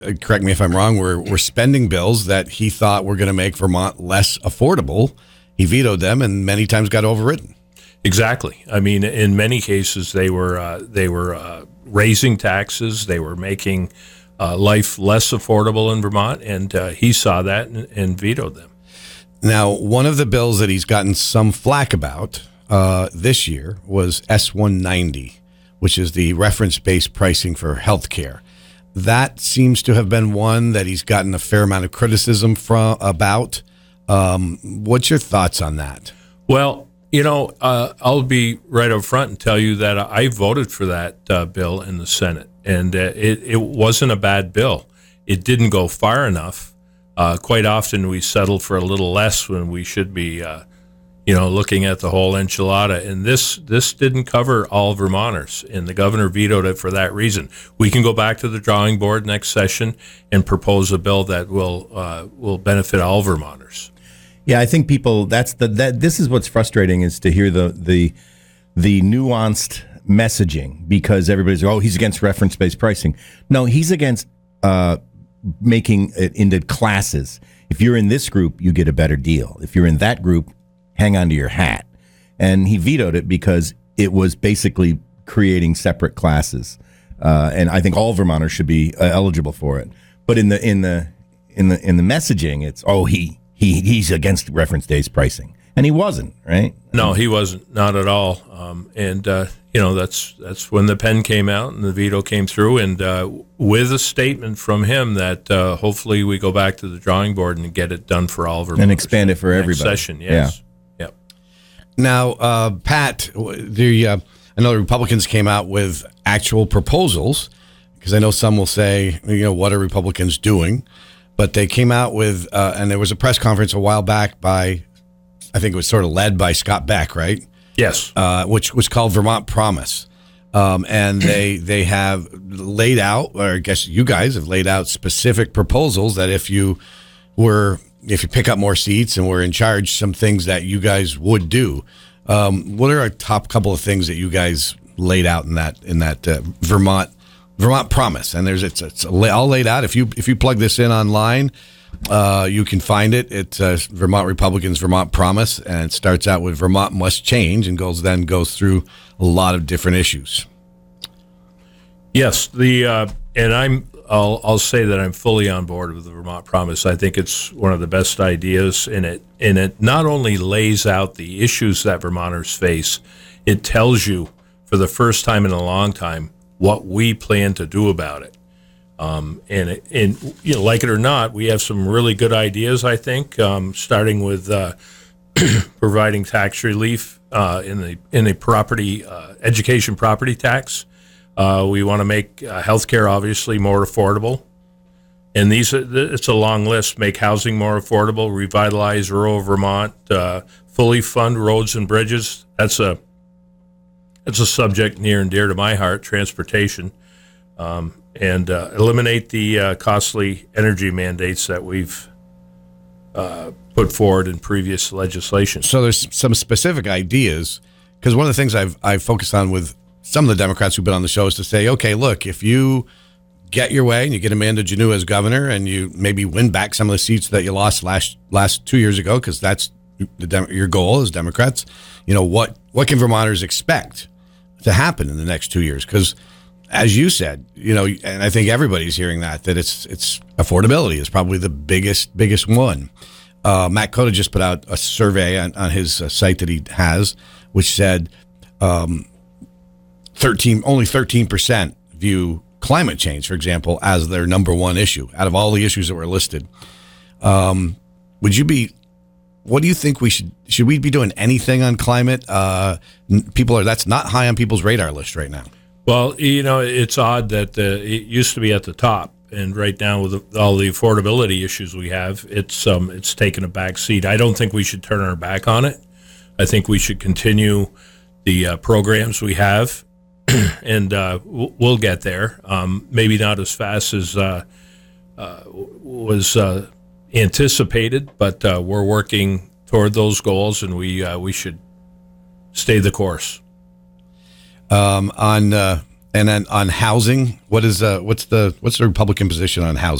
correct me if I'm wrong, were spending bills that he thought were going to make Vermont less affordable. He vetoed them and many times got overridden. Exactly. I mean, in many cases, they were raising taxes. They were making life less affordable in Vermont, and he saw that and vetoed them. Now, one of the bills that he's gotten some flack about this year was S190, which is the reference-based pricing for health care. That seems to have been one that he's gotten a fair amount of criticism about. What's your thoughts on that? Well, I'll be right up front and tell you that I voted for that bill in the Senate, and it wasn't a bad bill. It didn't go far enough. Quite often we settle for a little less when we should be, looking at the whole enchilada. And this didn't cover all Vermonters, and the governor vetoed it for that reason. We can go back to the drawing board next session and propose a bill that will benefit all Vermonters. Yeah, I think people. This is what's frustrating, is to hear the nuanced messaging, because everybody's he's against reference-based pricing. No, he's against making it into classes. If you're in this group, you get a better deal. If you're in that group, hang on to your hat. And he vetoed it because it was basically creating separate classes. And I think all Vermonters should be eligible for it. But in the messaging, it's he's against reference-based pricing, and he wasn't, right? No, he wasn't, not at all. That's when the pen came out and the veto came through, and with a statement from him that hopefully we go back to the drawing board and get it done for all Vermonters and expand it for everybody. Session, yes. Yeah. Yep. Now, Pat, I know the Republicans came out with actual proposals, because I know some will say, what are Republicans doing? But they came out with, and there was a press conference a while back by, I think it was sort of led by Scott Beck, right? Yes. Which was called Vermont Promise. And they have laid out, or I guess you guys have laid out specific proposals that if you pick up more seats and were in charge, some things that you guys would do. What are a top couple of things that you guys laid out in that Vermont Promise? And it's all laid out. If you plug this in online, you can find it. It's Vermont Republicans Vermont Promise, and it starts out with Vermont must change and goes through a lot of different issues. Yes, I'll say that I'm fully on board with the Vermont Promise. I think it's one of the best ideas in it, and it not only lays out the issues that Vermonters face, it tells you for the first time in a long time what we plan to do about it. And like it or not, we have some really good ideas, I think, starting with providing tax relief in the property education property tax. We want to make healthcare obviously more affordable, and it's a long list. Make housing more affordable, revitalize rural Vermont, fully fund roads and bridges. That's a subject near and dear to my heart. Transportation. And eliminate the costly energy mandates that we've put forward in previous legislation. So there's some specific ideas, because one of the things I've focused on with some of the Democrats who've been on the show is to say, okay, look, if you get your way and you get Amanda Janot as governor and you maybe win back some of the seats that you lost last 2 years ago, because that's your goal as Democrats, what can Vermonters expect to happen in the next 2 years? Because as you said, and I think everybody's hearing that it's affordability is probably the biggest one. Matt Cota just put out a survey on his site that he has, which said only 13% view climate change, for example, as their number one issue out of all the issues that were listed. What do you think should we be doing anything on climate? That's not high on people's radar list right now. Well, it's odd that it used to be at the top, and right now with all the affordability issues we have, it's taken a back seat. I don't think we should turn our back on it. I think we should continue the programs we have, and we'll get there. Maybe not as fast as was anticipated, but we're working toward those goals, and we should stay the course. On And then on housing, what's the Republican position on housing?